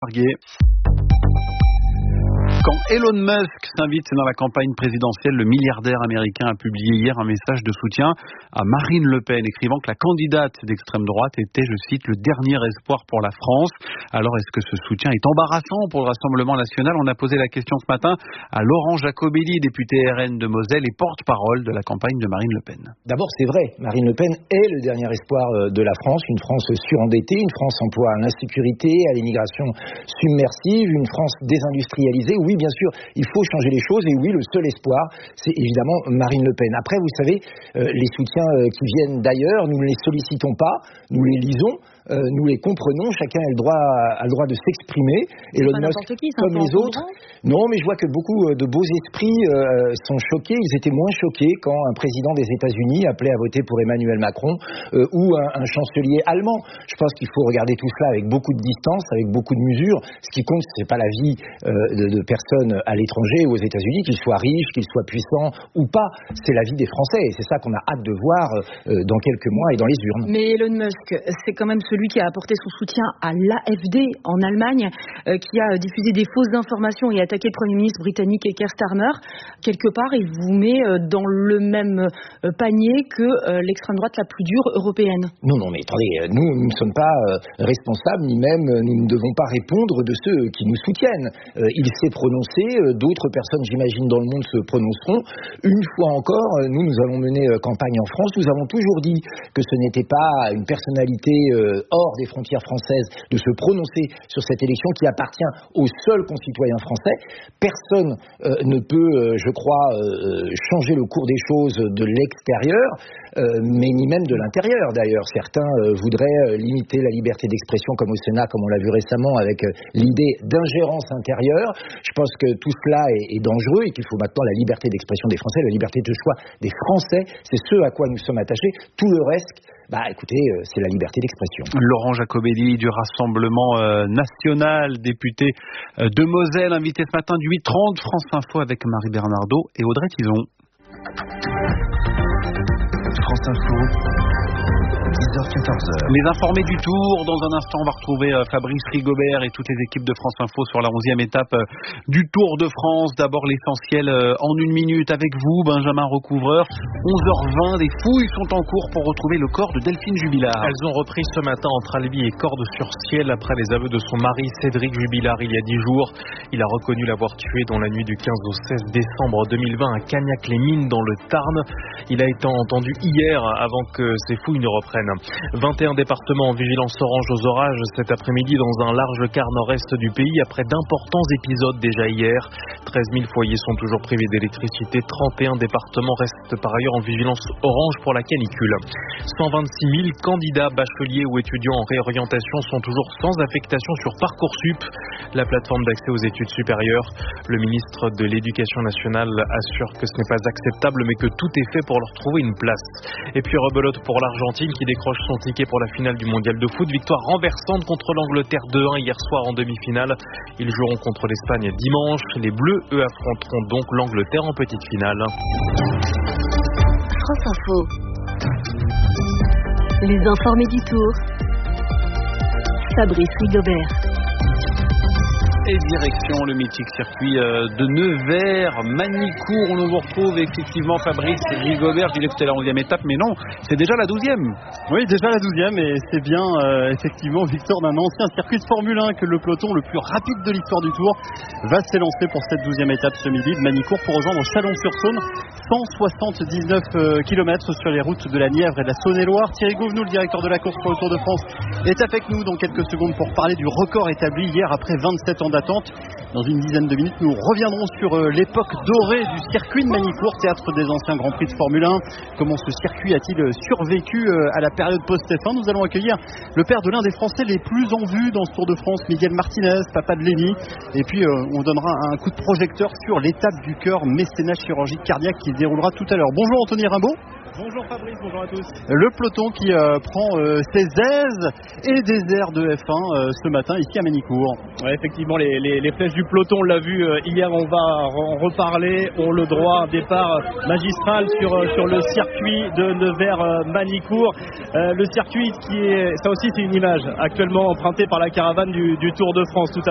Marguet. Quand Elon Musk s'invite dans la campagne présidentielle, le milliardaire américain a publié hier un message de soutien à Marine Le Pen, écrivant que la candidate d'extrême droite était, je cite, le dernier espoir pour la France. Alors, est-ce que ce soutien est embarrassant pour le Rassemblement national? On a posé la question ce matin à Laurent Jacobelli, député RN de Moselle et porte-parole de la campagne de Marine Le Pen. D'abord, c'est vrai, Marine Le Pen est le dernier espoir de la France, une France surendettée, une France en proie à l'insécurité, à l'immigration submersive, une France désindustrialisée. Oui, bien sûr, il faut changer les choses et oui, le seul espoir, c'est évidemment Marine Le Pen. Après, vous savez, les soutiens qui viennent d'ailleurs, nous ne les sollicitons pas, nous les lisons. Nous les comprenons, chacun a le droit de s'exprimer. Et Elon Musk, comme les autres. Non, mais je vois que beaucoup de beaux esprits sont choqués. Ils étaient moins choqués quand un président des États-Unis appelait à voter pour Emmanuel Macron ou un chancelier allemand. Je pense qu'il faut regarder tout cela avec beaucoup de distance, avec beaucoup de mesure. Ce qui compte, c'est pas la vie de personnes à l'étranger ou aux États-Unis, qu'ils soient riches, qu'ils soient puissants ou pas. C'est la vie des Français. Et c'est ça qu'on a hâte de voir dans quelques mois et dans les urnes. Mais Elon Musk, c'est quand même celui qui a apporté son soutien à l'AfD en Allemagne, qui a diffusé des fausses informations et attaqué le Premier ministre britannique Keir Starmer. Quelque part, il vous met dans le même panier que l'extrême droite la plus dure européenne. Non, mais attendez, nous ne sommes pas responsables, ni même nous ne devons pas répondre de ceux qui nous soutiennent. Il s'est prononcé, d'autres personnes, j'imagine, dans le monde se prononceront. Une fois encore, nous allons mener campagne en France. Nous avons toujours dit que ce n'était pas une personnalité hors des frontières françaises de se prononcer sur cette élection qui appartient aux seuls concitoyens français. Personne ne peut, je crois, changer le cours des choses de l'extérieur, mais ni même de l'intérieur d'ailleurs. Certains voudraient limiter la liberté d'expression comme au Sénat, comme on l'a vu récemment avec l'idée d'ingérence intérieure. Je pense que tout cela est dangereux et qu'il faut maintenant la liberté d'expression des Français, la liberté de choix des Français. C'est ce à quoi nous sommes attachés. Tout le reste, écoutez, c'est la liberté d'expression. Laurent Jacobelli du Rassemblement national, député de Moselle, invité ce matin du 8h30, France Info avec Marie Bernardo et Audrey Tison. France Info. 10h-14h. Les informés du Tour. Dans un instant, on va retrouver Fabrice Rigobert et toutes les équipes de France Info sur la 11e étape du Tour de France. D'abord, l'essentiel en une minute avec vous, Benjamin Recouvreur. 11h20, des fouilles sont en cours pour retrouver le corps de Delphine Jubilard. Elles ont repris ce matin entre Albi et Cordes-sur-Ciel après les aveux de son mari Cédric Jubilard il y a 10 jours. Il a reconnu l'avoir tuée dans la nuit du 15 au 16 décembre 2020 à Cagnac-les-Mines dans le Tarn. Il a été entendu hier avant que ces fouilles ne reprennent. 21 départements en vigilance orange aux orages cet après-midi dans un large quart nord-est du pays après d'importants épisodes déjà hier. 13 000 foyers sont toujours privés d'électricité. 31 départements restent par ailleurs en vigilance orange pour la canicule. 126 000 candidats bacheliers ou étudiants en réorientation sont toujours sans affectation sur Parcoursup, la plateforme d'accès aux études supérieures. Le ministre de l'Éducation nationale assure que ce n'est pas acceptable mais que tout est fait pour leur trouver une place. Et puis rebelote pour l'Argentine qui décroche son ticket pour la finale du mondial de foot. Victoire renversante contre l'Angleterre 2-1 hier soir en demi-finale. Ils joueront contre l'Espagne dimanche. Les Bleus, eux, affronteront donc l'Angleterre en petite finale. France Info. Les informés du Tour. Fabrice Rigobert. Et direction le mythique circuit de Nevers, Manicourt, où on vous retrouve effectivement Fabrice Rigobert. Je disais que c'était la 11e étape, mais non, c'est déjà la 12e. Oui, déjà la 12e, et c'est bien effectivement victoire d'un ancien circuit de Formule 1 que le peloton le plus rapide de l'histoire du Tour va s'élancer pour cette 12e étape ce midi de Manicourt pour rejoindre Chalon-sur-Saône. 179 km sur les routes de la Nièvre et de la Saône-et-Loire. Thierry Gouvenou, le directeur de la course pour le Tour de France, est avec nous dans quelques secondes pour parler du record établi hier après 27 ans d'attente. Dans une dizaine de minutes, nous reviendrons sur l'époque dorée du circuit de Manicourt, théâtre des anciens Grands Prix de Formule 1. Comment ce circuit a-t-il survécu à la période post-F1 ? Nous allons accueillir le père de l'un des Français les plus en vue dans ce Tour de France, Miguel Martinez, papa de Léni. Et puis, on donnera un coup de projecteur sur l'étape du cœur, mécénat chirurgique cardiaque qui se déroulera tout à l'heure. Bonjour Anthony Rimbaud. Bonjour Fabrice, bonjour à tous. Le peloton qui prend ses aises et des airs de F1 ce matin ici à Manicourt. Ouais, effectivement, les flèches du peloton, on l'a vu hier, on va en reparler, ont le droit à un départ magistral sur le circuit de Nevers-Manicourt. Le circuit qui est, ça aussi c'est une image actuellement empruntée par la caravane du Tour de France. Tout à